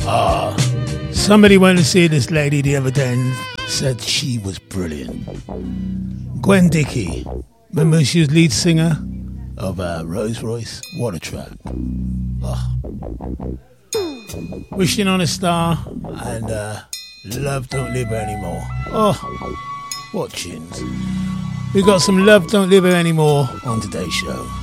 Somebody went to see this lady the other day and said she was brilliant. Gwen Dickey. Remember she was lead singer of Rolls Royce? What a track. Wishing on a Star and Love Don't Live Here Anymore. Oh, what tunes. We got some Love Don't Live Here Anymore on today's show.